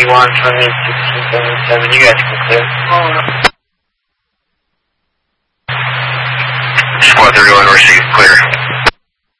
31, 28, 16, 77. You guys can clear. Squad 31, receive, clear.